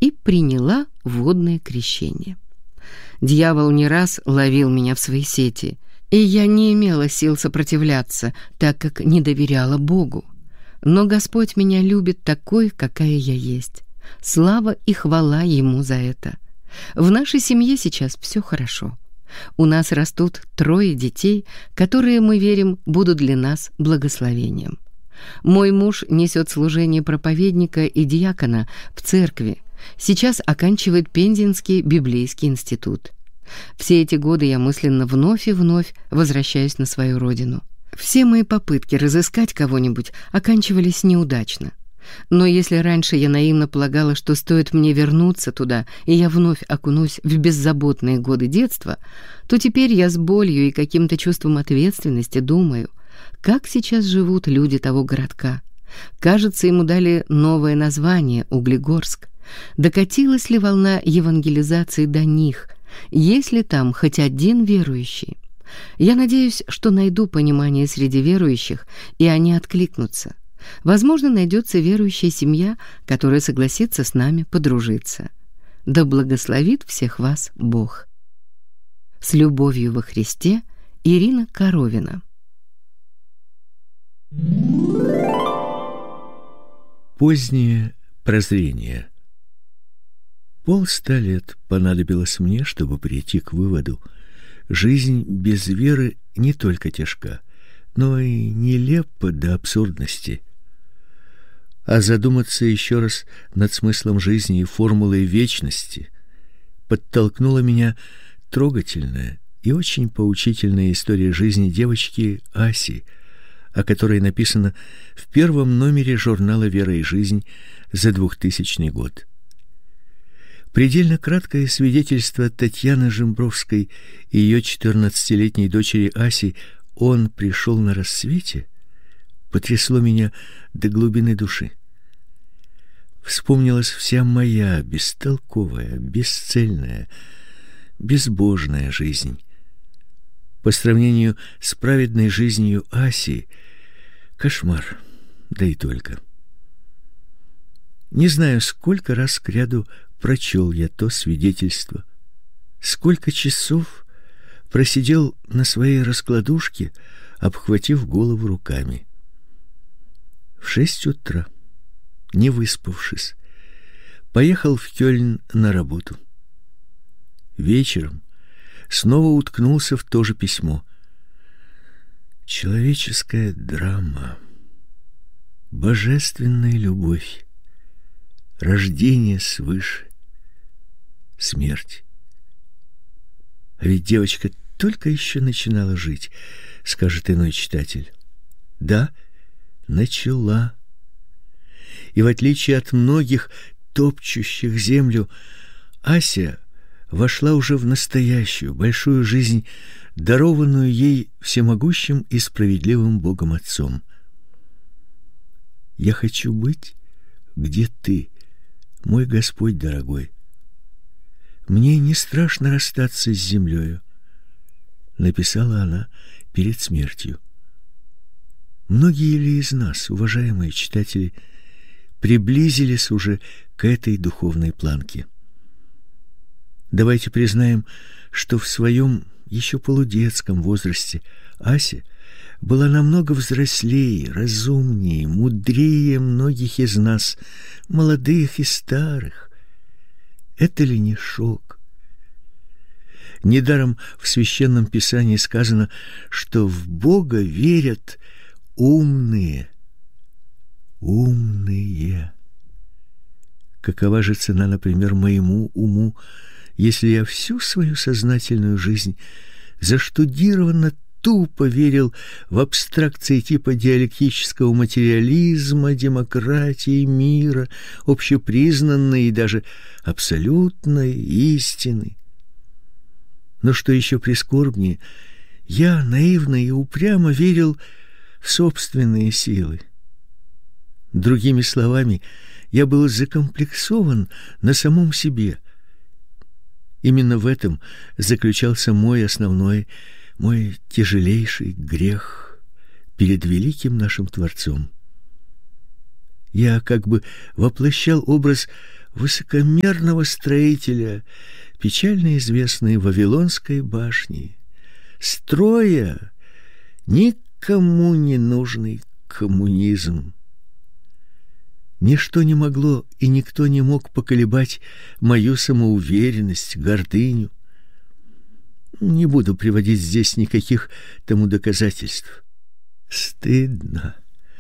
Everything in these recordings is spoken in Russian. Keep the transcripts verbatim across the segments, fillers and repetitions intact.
и приняла водное крещение. Дьявол не раз ловил меня в свои сети, и я не имела сил сопротивляться, так как не доверяла Богу. Но Господь меня любит такой, какая я есть. Слава и хвала Ему за это. В нашей семье сейчас все хорошо. У нас растут трое детей, которые, мы верим, будут для нас благословением. Мой муж несет служение проповедника и диакона в церкви. Сейчас оканчивает Пензенский библейский институт. Все эти годы я мысленно вновь и вновь возвращаюсь на свою родину. Все мои попытки разыскать кого-нибудь оканчивались неудачно. Но если раньше я наивно полагала, что стоит мне вернуться туда, и я вновь окунусь в беззаботные годы детства, то теперь я с болью и каким-то чувством ответственности думаю, как сейчас живут люди того городка. Кажется, ему дали новое название — Углегорск. Докатилась ли волна евангелизации до них? Есть ли там хоть один верующий? Я надеюсь, что найду понимание среди верующих, и они откликнутся. Возможно, найдется верующая семья, которая согласится с нами подружиться. Да благословит всех вас Бог. С любовью во Христе, Ирина Коровина. Позднее прозрение. Полста лет понадобилось мне, чтобы прийти к выводу: жизнь без веры не только тяжка, но и нелепа до абсурдности. А задуматься еще раз над смыслом жизни и формулой вечности подтолкнула меня трогательная и очень поучительная история жизни девочки Аси, о которой написано в первом номере журнала «Вера и жизнь» за двухтысячный год. Предельно краткое свидетельство Татьяны Жембровской и ее четырнадцатилетней дочери Аси «Он пришел на рассвете» потрясло меня до глубины души. Вспомнилась вся моя бестолковая, бесцельная, безбожная жизнь. По сравнению с праведной жизнью Аси — кошмар, да и только. Не знаю, сколько раз кряду прочел я то свидетельство, сколько часов просидел на своей раскладушке, обхватив голову руками. В шесть утра, не выспавшись, поехал в Кёльн на работу. Вечером снова уткнулся в то же письмо. Человеческая драма, божественная любовь, рождение свыше, смерть. А ведь девочка только еще начинала жить, скажет иной читатель. Да, начала. И в отличие от многих топчущих землю, Ася вошла уже в настоящую большую жизнь, дарованную ей всемогущим и справедливым Богом Отцом. Я хочу быть, где ты, мой Господь дорогой. Мне не страшно расстаться с землею, написала она перед смертью. Многие ли из нас, уважаемые читатели, приблизились уже к этой духовной планке? Давайте признаем, что в своем еще полудетском возрасте Ася была намного взрослее, разумнее, мудрее многих из нас, молодых и старых. Это ли не шок? Недаром в Священном Писании сказано, что в Бога верят умные. Умные. Какова же цена, например, моему уму, если я всю свою сознательную жизнь заштудированно тупо верил в абстракции типа диалектического материализма, демократии, мира, общепризнанной и даже абсолютной истины? Но что еще прискорбнее, я наивно и упрямо верил в собственные силы. Другими словами, я был закомплексован на самом себе. Именно в этом заключался мой основной, мой тяжелейший грех перед великим нашим Творцом. Я как бы воплощал образ высокомерного строителя печально известной Вавилонской башни, строя никому не нужный коммунизм. Ничто не могло и никто не мог поколебать мою самоуверенность, гордыню. Не буду приводить здесь никаких тому доказательств. Стыдно.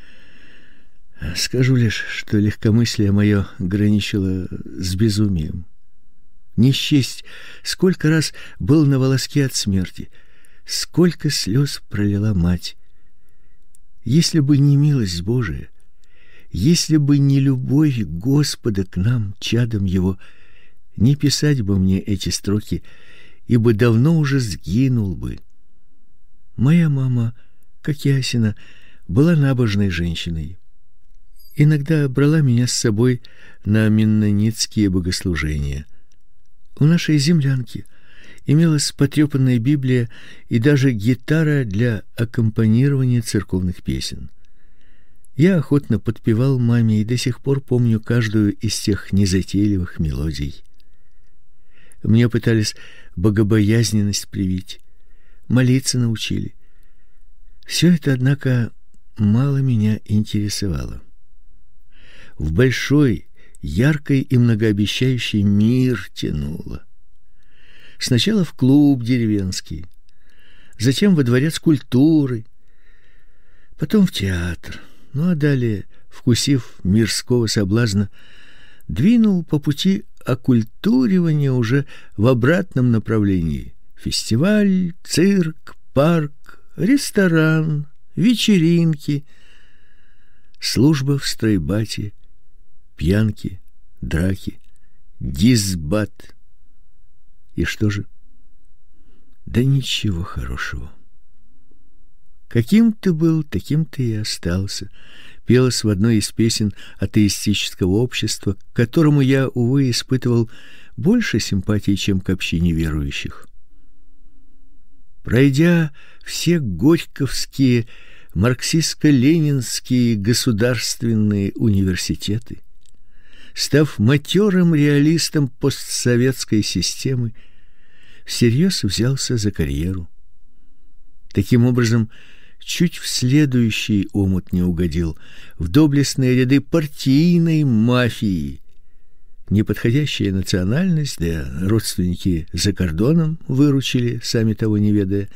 Скажу лишь, что легкомыслие мое граничило с безумием. Не счесть, сколько раз был на волоске от смерти, сколько слез пролила мать. Если бы не милость Божия, если бы не любовь Господа к нам, чадам Его, не писать бы мне эти строки, ибо давно уже сгинул бы. Моя мама, как Ясина, была набожной женщиной. Иногда брала меня с собой на меннонитские богослужения. У нашей землянки имелась потрепанная Библия и даже гитара для аккомпанирования церковных песен. Я охотно подпевал маме и до сих пор помню каждую из тех незатейливых мелодий. Мне пытались богобоязненность привить, молиться научили. Все это, однако, мало меня интересовало. В большой, яркий и многообещающий мир тянуло. Сначала в клуб деревенский, затем во дворец культуры, потом в театр. Ну а далее, вкусив мирского соблазна, двинул по пути оккультуривания уже в обратном направлении: фестиваль, цирк, парк, ресторан, вечеринки, служба в стройбате, пьянки, драки, дисбат. И что же? Да ничего хорошего. Каким ты был, таким ты и остался, пелось в одной из песен атеистического общества, к которому я, увы, испытывал больше симпатии, чем к общине верующих. Пройдя все горьковские, марксистско-ленинские государственные университеты, став матерым реалистом постсоветской системы, всерьез взялся за карьеру. Таким образом, чуть в следующий омут не угодил, в доблестные ряды партийной мафии. Неподходящая национальность, да родственники за кордоном выручили, сами того не ведая.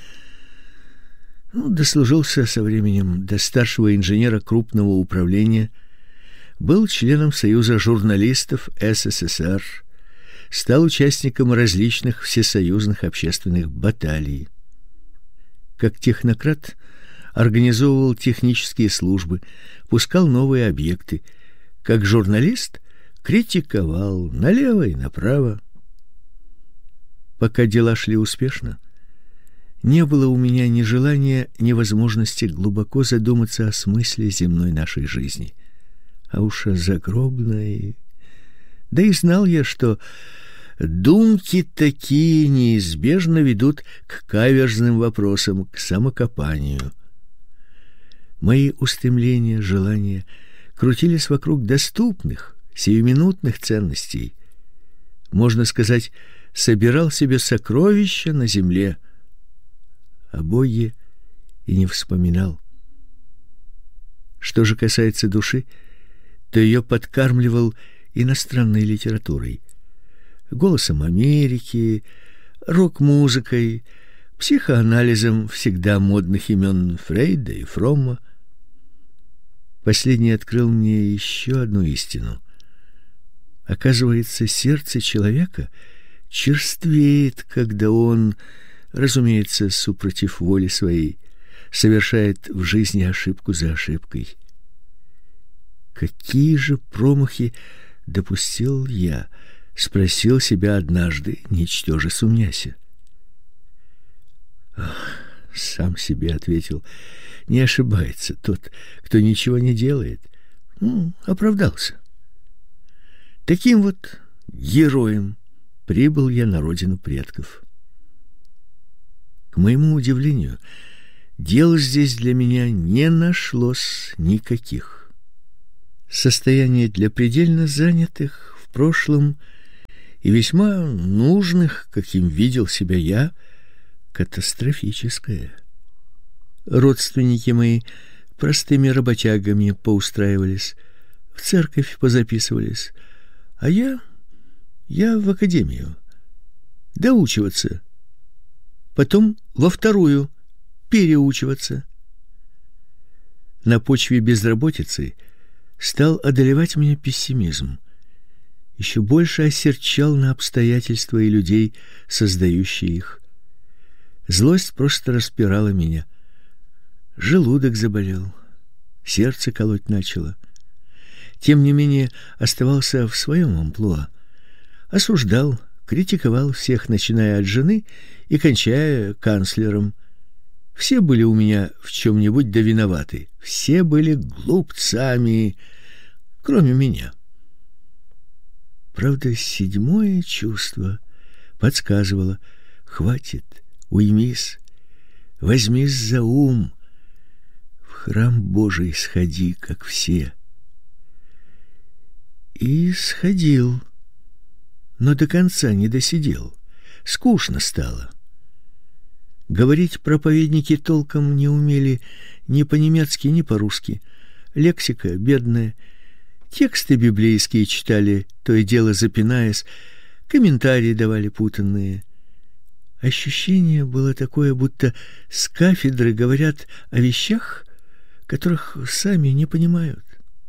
Ну, дослужился со временем до старшего инженера крупного управления, был членом Союза журналистов СССР, стал участником различных всесоюзных общественных баталий. Как технократ организовывал технические службы, пускал новые объекты. Как журналист критиковал налево и направо. Пока дела шли успешно, не было у меня ни желания, ни возможности глубоко задуматься о смысле земной нашей жизни. А уж о загробной... Да и знал я, что думки такие неизбежно ведут к каверзным вопросам, к самокопанию. Мои устремления, желания крутились вокруг доступных, сиюминутных ценностей. Можно сказать, собирал себе сокровища на земле, о Боге и не вспоминал. Что же касается души, то ее подкармливал иностранной литературой, голосом Америки, рок-музыкой, психоанализом всегда модных имен Фрейда и Фромма. Последний открыл мне еще одну истину. Оказывается, сердце человека черствеет, когда он, разумеется, супротив воли своей, совершает в жизни ошибку за ошибкой. Какие же промахи допустил я, спросил себя однажды, ничтоже сумняся. Ах, сам себе ответил: не ошибается тот, кто ничего не делает. Ну, оправдался. Таким вот героем прибыл я на родину предков. К моему удивлению, дел здесь для меня не нашлось никаких. Состояние для предельно занятых в прошлым и весьма нужных, каким видел себя я, катастрофическое. Родственники мои простыми работягами поустраивались, в церковь позаписывались, а я я в академию доучиваться, потом во вторую переучиваться. На почве безработицы стал одолевать меня пессимизм. Еще больше осерчал на обстоятельства и людей, создающие их. Злость просто распирала меня. Желудок заболел, сердце колоть начало. Тем не менее, оставался в своем амплуа. Осуждал, критиковал всех, начиная от жены и кончая канцлером. Все были у меня в чем-нибудь да виноваты. Все были глупцами, кроме меня. Правда, седьмое чувство подсказывало: хватит, уймись, возьмись за ум, в храм Божий сходи, как все. И сходил, но до конца не досидел. Скучно стало. Говорить проповедники толком не умели ни по-немецки, ни по-русски. Лексика бедная. Тексты библейские читали, то и дело запинаясь, комментарии давали путанные. Ощущение было такое, будто с кафедры говорят о вещах, которых сами не понимают.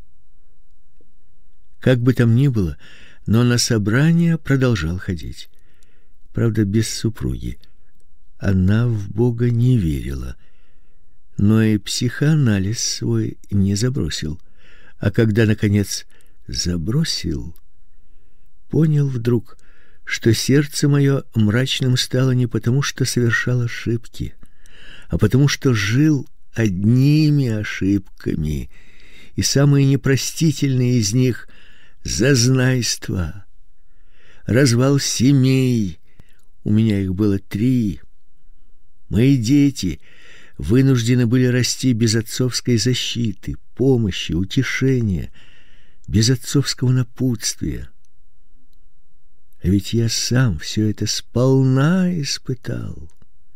Как бы там ни было, но на собрания продолжал ходить. Правда, без супруги. Она в Бога не верила, но и психоанализ свой не забросил. А когда, наконец, забросил, понял вдруг, что сердце мое мрачным стало не потому, что совершал ошибки, а потому, что жил одними ошибками, и самые непростительные из них — зазнайство, развал семей. У меня их было три. Мои дети вынуждены были расти без отцовской защиты, помощи, утешения, без отцовского напутствия. А ведь я сам все это сполна испытал.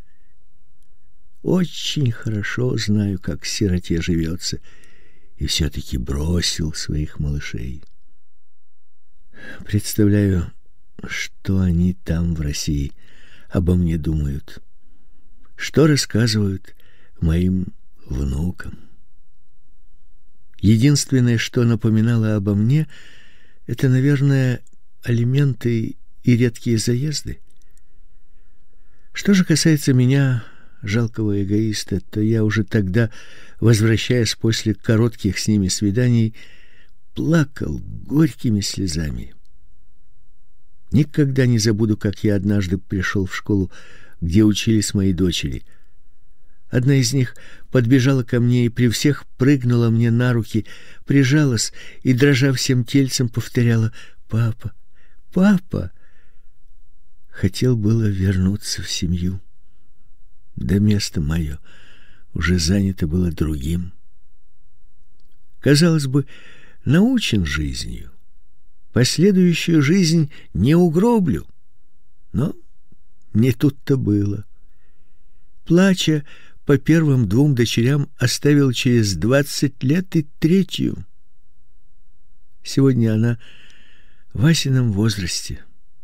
Очень хорошо знаю, как сироте живется, и все-таки бросил своих малышей. Представляю, что они там в России обо мне думают, что рассказывают моим внукам. Единственное, что напоминало обо мне, это, наверное, алименты и редкие заезды. Что же касается меня, жалкого эгоиста, то я уже тогда, возвращаясь после коротких с ними свиданий, плакал горькими слезами. Никогда не забуду, как я однажды пришел в школу, где учились мои дочери. Одна из них подбежала ко мне и при всех прыгнула мне на руки, прижалась и, дрожа всем тельцем, повторяла: «Папа, папа!» Хотел было вернуться в семью. Да место мое уже занято было другим. Казалось бы, научен жизнью, последующую жизнь не угроблю. Но не тут-то было. Плача по первым двум дочерям, оставил через двадцать лет и третью. Сегодня она в Васином возрасте.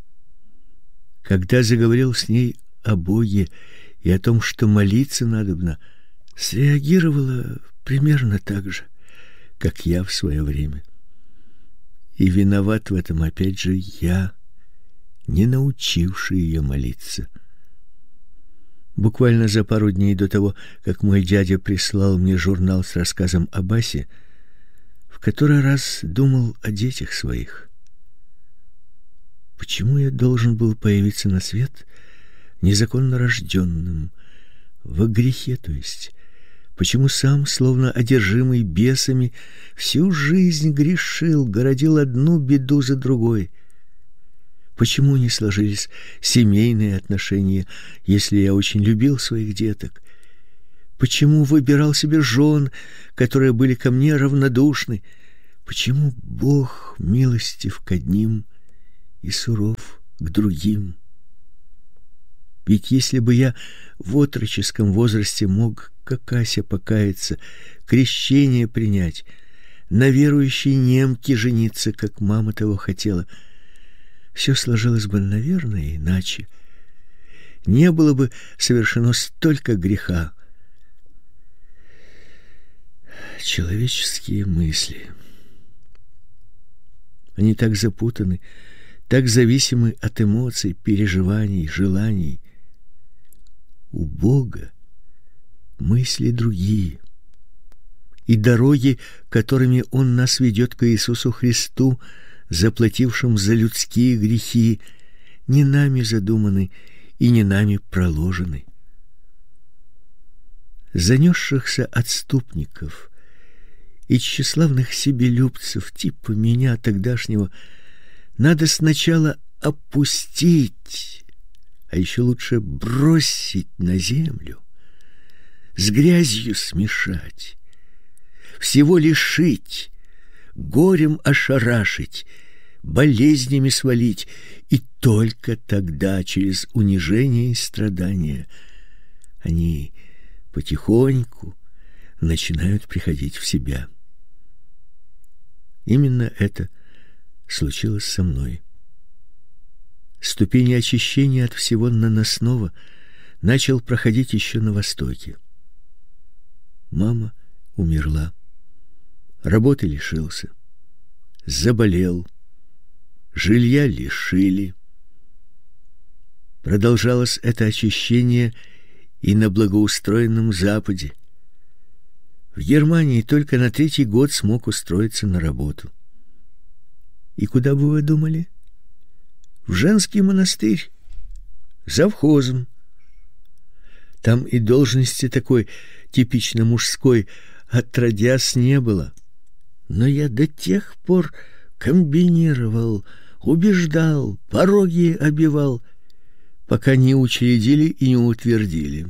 Когда заговорил с ней о Боге и о том, что молиться надобно, среагировала примерно так же, как я в свое время. И виноват в этом опять же я, не научивший ее молиться. Буквально за пару дней до того, как мой дядя прислал мне журнал с рассказом о Басе, в который раз думал о детях своих. Почему я должен был появиться на свет незаконно рожденным, во грехе, то есть? Почему сам, словно одержимый бесами, всю жизнь грешил, городил одну беду за другой? Почему не сложились семейные отношения, если я очень любил своих деток? Почему выбирал себе жен, которые были ко мне равнодушны? Почему Бог милостив к одним и суров к другим. Ведь если бы я в отроческом возрасте мог, как Ася, покаяться, крещение принять, на верующей немке жениться, как мама того хотела, все сложилось бы, наверное, иначе. Не было бы совершено столько греха. Человеческие мысли. Они так запутаны, так зависимы от эмоций, переживаний, желаний. У Бога мысли другие. И дороги, которыми Он нас ведет к Иисусу Христу, заплатившим за людские грехи, не нами задуманы и не нами проложены. Занесшихся отступников и тщеславных себелюбцев типа меня тогдашнего надо сначала опустить, а еще лучше бросить на землю, с грязью смешать, всего лишить, горем ошарашить, болезнями свалить, и только тогда, через унижение и страдания, они потихоньку начинают приходить в себя. Именно это случилось со мной. Ступени очищения от всего наносного начал проходить еще на Востоке. Мама умерла, работы лишился, заболел, жилья лишили. Продолжалось это очищение и на благоустроенном Западе. В Германии только на третий год смог устроиться на работу. И куда бы вы думали? В женский монастырь, завхозом. Там и должности такой типично мужской отродясь не было. Но я до тех пор комбинировал, убеждал, пороги обивал, пока не учредили и не утвердили.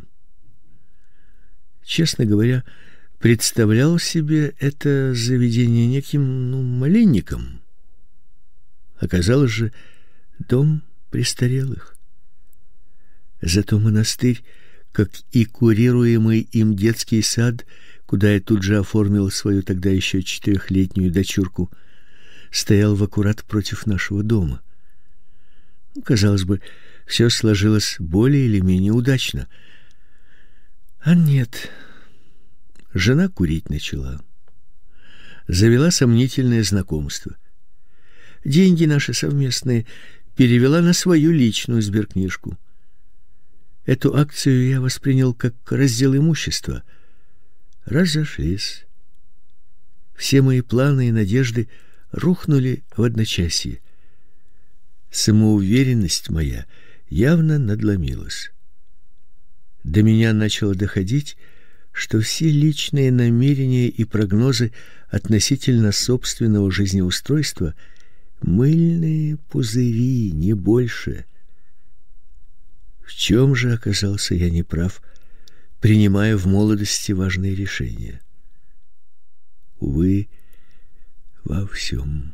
Честно говоря, представлял себе это заведение неким, ну, малинником. Оказалось же, дом престарелых. Зато монастырь, как и курируемый им детский сад, куда я тут же оформил свою тогда еще четырехлетнюю дочурку, стоял в аккурат против нашего дома. Ну, казалось бы, все сложилось более или менее удачно. А нет. Жена курить начала. Завела сомнительное знакомство. Деньги наши совместные перевела на свою личную сберкнижку. Эту акцию я воспринял как раздел имущества. Разошлись. Все мои планы и надежды рухнули в одночасье. Самоуверенность моя явно надломилась. До меня начало доходить, что все личные намерения и прогнозы относительно собственного жизнеустройства мыльные пузыри, не больше. В чем же оказался я неправ, принимая в молодости важные решения? Увы, во всем.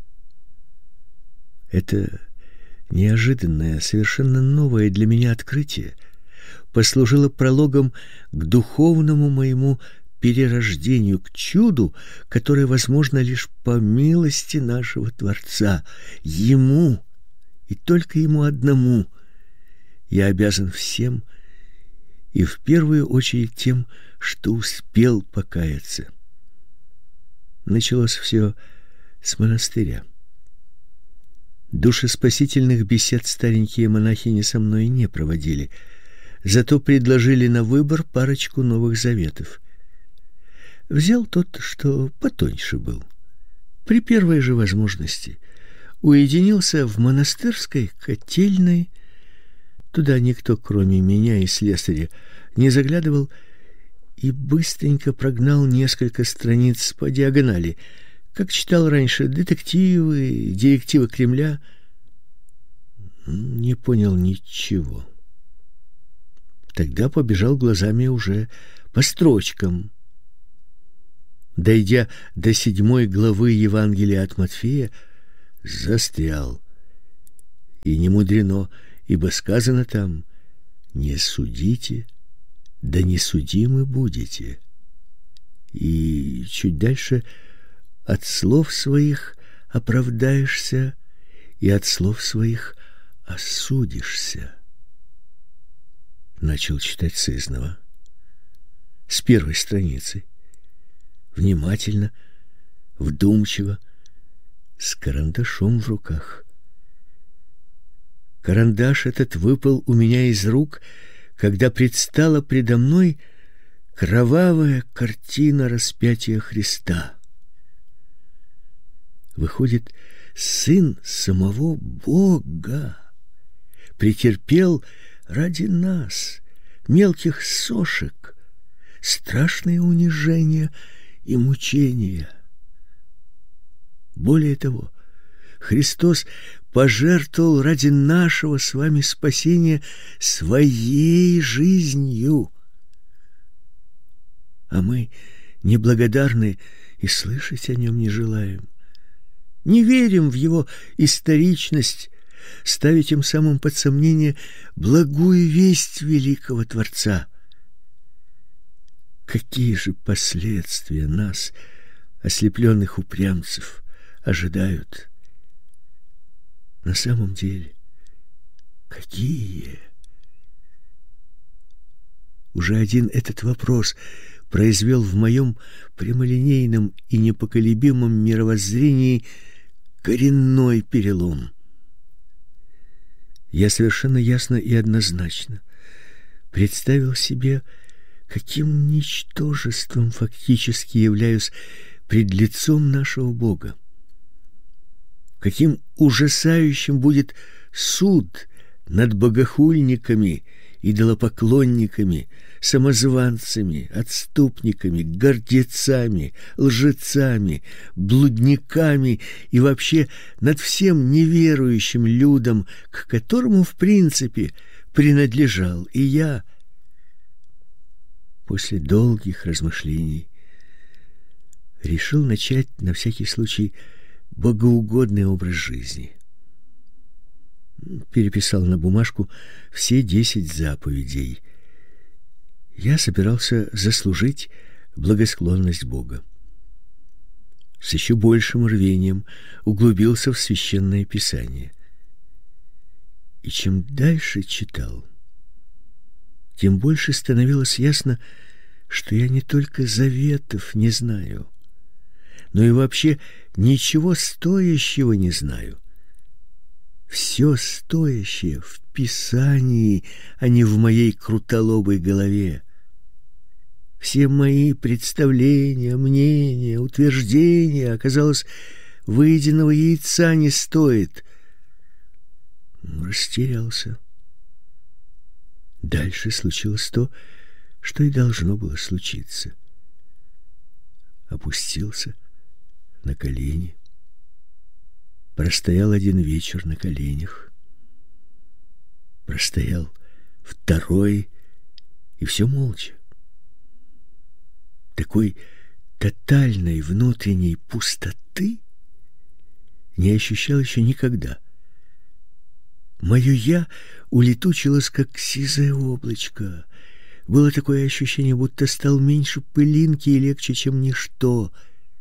Это неожиданное, совершенно новое для меня открытие послужило прологом к духовному моему перерождению, к чуду, которое возможно лишь по милости нашего Творца. Ему, и только ему одному, я обязан всем, и в первую очередь тем, что успел покаяться. Началось все с монастыря. Душеспасительных бесед старенькие монахини со мной не проводили, зато предложили на выбор парочку новых заветов. Взял тот, что потоньше был. При первой же возможности уединился в монастырской котельной. Туда никто, кроме меня и слесаря, не заглядывал, и быстренько прогнал несколько страниц по диагонали, как читал раньше детективы, директивы Кремля. Не понял ничего. Тогда побежал глазами уже по строчкам. Дойдя до седьмой главы Евангелия от Матфея, застрял. И не мудрено, ибо сказано там: не судите, да не судимы будете. И чуть дальше: от слов своих оправдаешься, и от слов своих осудишься. Начал читать сызнова, с первой страницы, внимательно, вдумчиво, с карандашом в руках. Карандаш этот выпал у меня из рук, когда предстала предо мной кровавая картина распятия Христа. Выходит, сын самого Бога претерпел ради нас, мелких сошек, страшные унижения и мучения. Более того, Христос пожертвовал ради нашего с вами спасения своей жизнью. А мы неблагодарны и слышать о нем не желаем. Не верим в его историчность, ставя тем самым под сомнение благую весть великого Творца. Какие же последствия нас, ослепленных упрямцев, ожидают? На самом деле, какие? Уже один этот вопрос произвел в моем прямолинейном и непоколебимом мировоззрении коренной перелом. Я совершенно ясно и однозначно представил себе, каким ничтожеством фактически являюсь пред лицом нашего Бога. Каким ужасающим будет суд над богохульниками, идолопоклонниками, самозванцами, отступниками, гордецами, лжецами, блудниками и вообще над всем неверующим людом, к которому, в принципе, принадлежал и я. После долгих размышлений решил начать на всякий случай богоугодный образ жизни. Переписал на бумажку все десять заповедей. Я собирался заслужить благосклонность Бога. С еще большим рвением углубился в священное Писание. И чем дальше читал, тем больше становилось ясно, что я не только заветов не знаю, но и вообще ничего стоящего не знаю. Все стоящее в Писании, а не в моей крутолобой голове. Все мои представления, мнения, утверждения, оказалось, выеденного яйца не стоит. Растерялся. Дальше случилось то, что и должно было случиться. Опустился на колени. Простоял один вечер на коленях. Простоял второй, и все молча. Такой тотальной внутренней пустоты не ощущал еще никогда. Мое «я» улетучилось, как сизое облачко. Было такое ощущение, будто стал меньше пылинки и легче, чем ничто.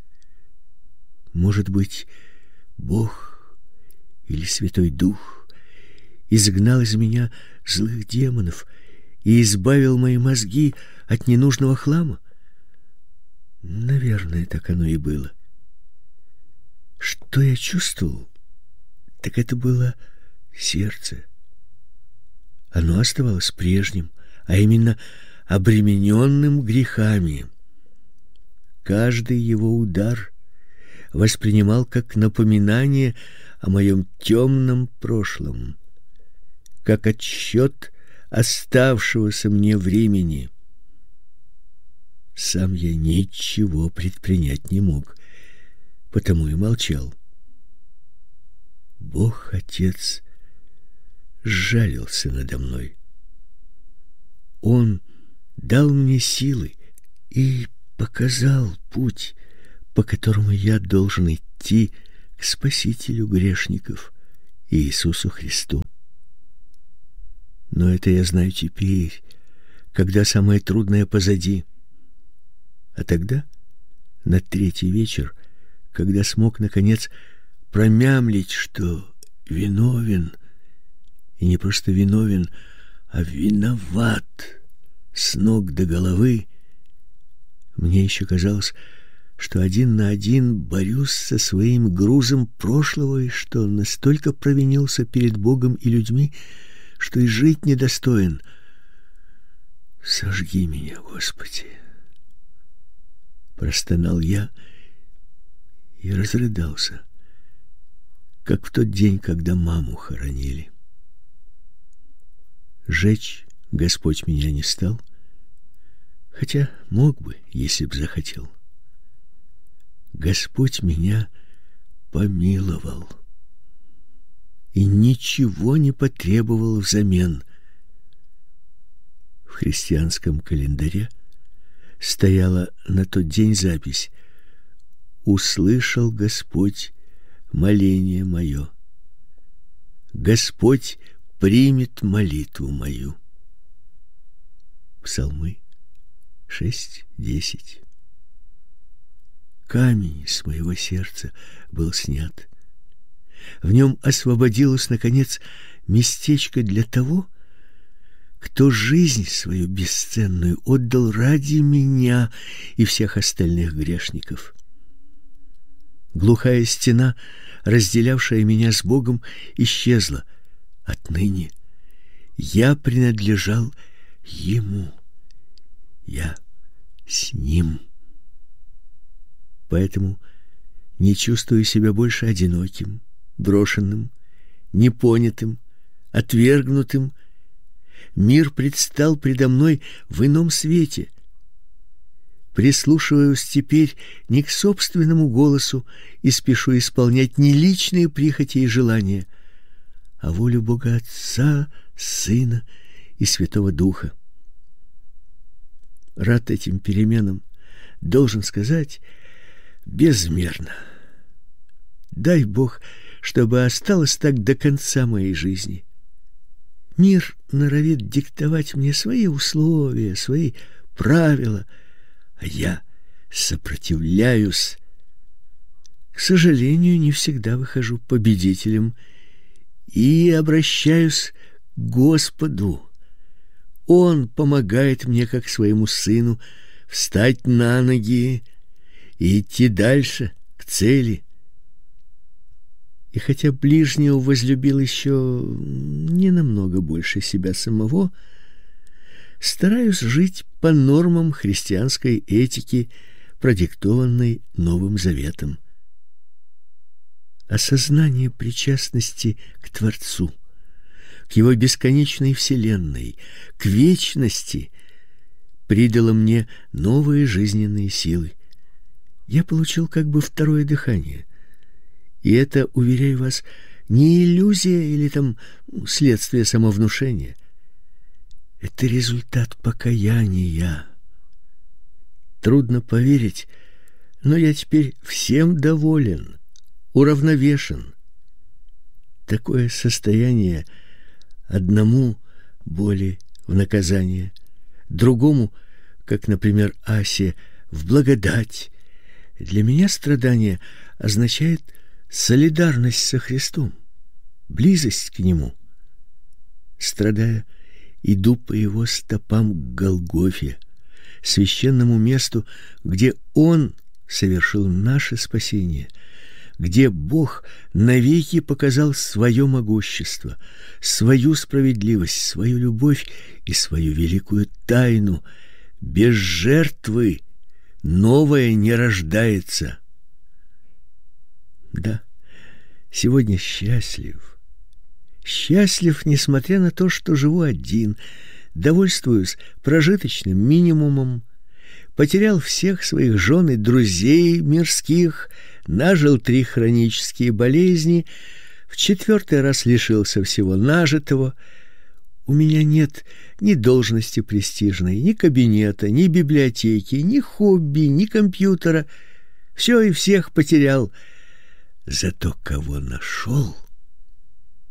Может быть, Бог или Святой Дух изгнал из меня злых демонов и избавил мои мозги от ненужного хлама? Наверное, так оно и было. Что я чувствовал, так это было сердце. Оно оставалось прежним, а именно обремененным грехами. Каждый его удар воспринимал как напоминание о моем темном прошлом, как отсчет оставшегося мне времени. Сам я ничего предпринять не мог, потому и молчал. Бог Отец сжалился надо мной. Он дал мне силы и показал путь, по которому я должен идти к Спасителю грешников Иисусу Христу. Но это я знаю теперь, когда самое трудное позади. А тогда, на третий вечер, когда смог, наконец, промямлить, что виновен, и не просто виновен, а виноват с ног до головы, мне еще казалось, что один на один борюсь со своим грузом прошлого и что настолько провинился перед Богом и людьми, что и жить недостоин. «Сожги меня, Господи!» Простонал я и разрыдался, как в тот день, когда маму хоронили. Жечь Господь меня не стал, хотя мог бы, если б захотел. Господь меня помиловал и ничего не потребовал взамен. В христианском календаре стояла на тот день запись: «Услышал Господь моление мое. Господь примет молитву мою». Псалмы шесть десять. Камень с моего сердца был снят. В нем освободилось, наконец, местечко для того, кто жизнь свою бесценную отдал ради меня и всех остальных грешников. Глухая стена, разделявшая меня с Богом, исчезла. Отныне я принадлежал Ему. Я с Ним. Поэтому не чувствую себя больше одиноким, брошенным, непонятым, отвергнутым. Мир предстал предо мной в ином свете. Прислушиваюсь теперь не к собственному голосу и спешу исполнять не личные прихоти и желания, а волю Бога Отца, Сына и Святого Духа. Рад этим переменам, должен сказать, безмерно. Дай Бог, чтобы осталось так до конца моей жизни. Мир норовит диктовать мне свои условия, свои правила, а я сопротивляюсь. К сожалению, не всегда выхожу победителем и обращаюсь к Господу. Он помогает мне, как своему сыну, встать на ноги и идти дальше, к цели. И хотя ближнего возлюбил еще не намного больше себя самого, стараюсь жить по нормам христианской этики, продиктованной Новым Заветом. Осознание причастности к Творцу, к Его бесконечной вселенной, к вечности придало мне новые жизненные силы. Я получил как бы второе дыхание. И это, уверяю вас, не иллюзия или там следствие самовнушения. Это результат покаяния. Трудно поверить, но я теперь всем доволен, уравновешен. Такое состояние одному боли в наказание, другому, как, например, Асе, в благодать. Для меня страдание означает солидарность со Христом, близость к Нему. Страдая, иду по Его стопам к Голгофе, священному месту, где Он совершил наше спасение, где Бог навеки показал свое могущество, свою справедливость, свою любовь и свою великую тайну. Без жертвы новое не рождается. Да, сегодня счастлив. Счастлив, несмотря на то, что живу один, довольствуюсь прожиточным минимумом, потерял всех своих жен и друзей мирских, нажил три хронические болезни, в четвертый раз лишился всего нажитого. У меня нет ни должности престижной, ни кабинета, ни библиотеки, ни хобби, ни компьютера. Все и всех потерял. Зато кого нашел,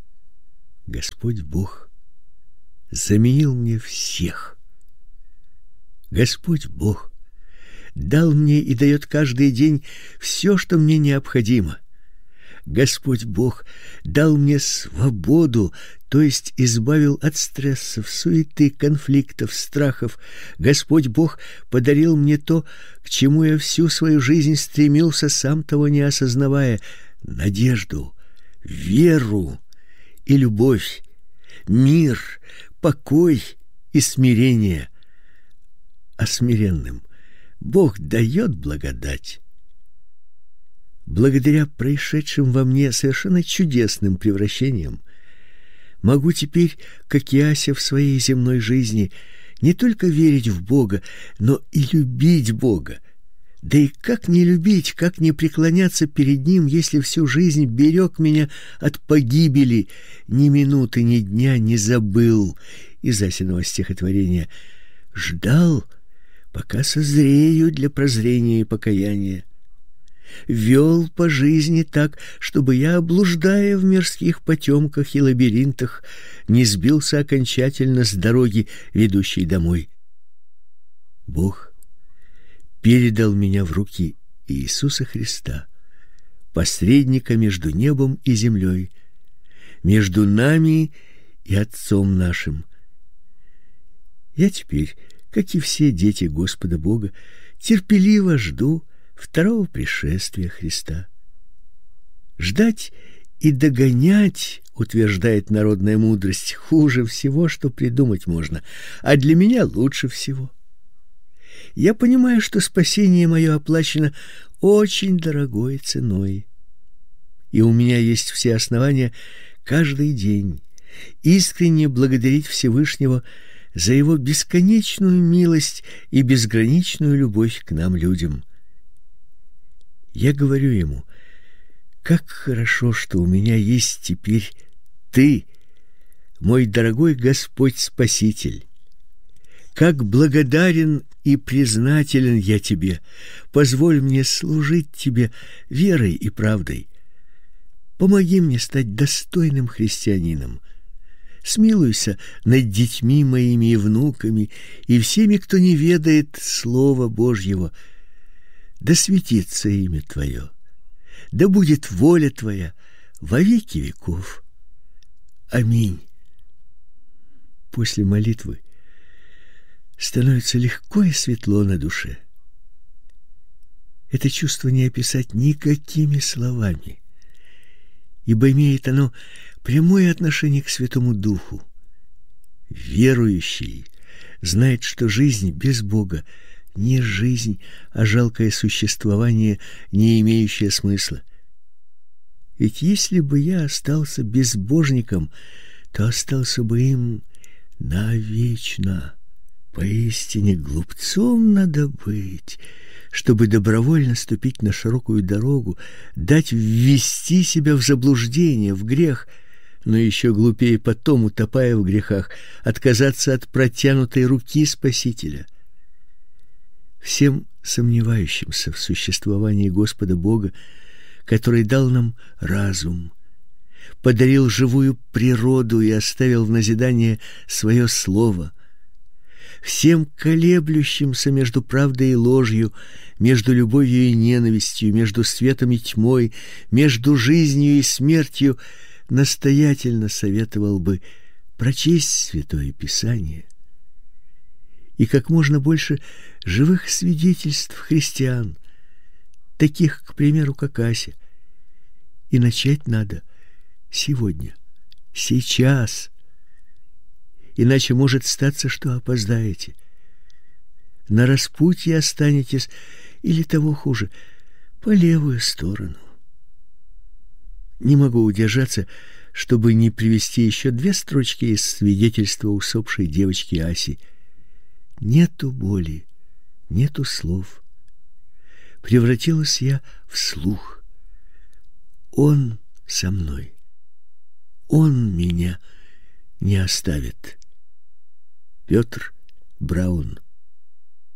Господь Бог заменил мне всех. Господь Бог дал мне и дает каждый день все, что мне необходимо. Господь Бог дал мне свободу, то есть избавил от стрессов, суеты, конфликтов, страхов. Господь Бог подарил мне то, к чему я всю свою жизнь стремился, сам того не осознавая: надежду, веру и любовь, мир, покой и смирение. А смиренным Бог дает благодать. Благодаря происшедшим во мне совершенно чудесным превращениям могу теперь, как и Ася в своей земной жизни, не только верить в Бога, но и любить Бога. Да и как не любить, как не преклоняться перед Ним, если всю жизнь берег меня от погибели, ни минуты, ни дня не забыл из Асиного стихотворения, ждал, пока созрею для прозрения и покаяния. Вел по жизни так, чтобы я, блуждая в мирских потемках и лабиринтах, не сбился окончательно с дороги, ведущей домой. Бог передал меня в руки Иисуса Христа, посредника между небом и землей, между нами и Отцом нашим. Я теперь, как и все дети Господа Бога, терпеливо жду второго пришествия Христа. Ждать и догонять, утверждает народная мудрость, хуже всего, что придумать можно, а для меня лучше всего. Я понимаю, что спасение мое оплачено очень дорогой ценой, и у меня есть все основания каждый день искренне благодарить Всевышнего за его бесконечную милость и безграничную любовь к нам, людям. Я говорю ему: как хорошо, что у меня есть теперь ты, мой дорогой Господь Спаситель. Как благодарен и признателен я тебе. Позволь мне служить тебе верой и правдой. Помоги мне стать достойным христианином. Смилуйся над детьми моими и внуками и всеми, кто не ведает Слова Божьего. Да светится имя Твое, да будет воля Твоя во веки веков. Аминь. После молитвы становится легко и светло на душе. Это чувство не описать никакими словами, ибо имеет оно прямое отношение к Святому Духу. Верующий знает, что жизнь без Бога не жизнь, а жалкое существование, не имеющее смысла. Ведь если бы я остался безбожником, то остался бы им навечно. Поистине глупцом надо быть, чтобы добровольно ступить на широкую дорогу, дать ввести себя в заблуждение, в грех, но еще глупее потом, утопая в грехах, отказаться от протянутой руки Спасителя. Всем сомневающимся в существовании Господа Бога, который дал нам разум, подарил живую природу и оставил в назидание свое слово, всем колеблющимся между правдой и ложью, между любовью и ненавистью, между светом и тьмой, между жизнью и смертью, настоятельно советовал бы прочесть Святое Писание и как можно больше живых свидетельств христиан, таких, к примеру, как Ася. И начать надо сегодня, сейчас. Иначе может статься, что опоздаете. На распутье останетесь, или того хуже, по левую сторону. Не могу удержаться, чтобы не привести еще две строчки из свидетельства усопшей девочки Аси. Нету боли, нету слов. Превратилась я в слух. Он со мной. Он меня не оставит. Петр Браун.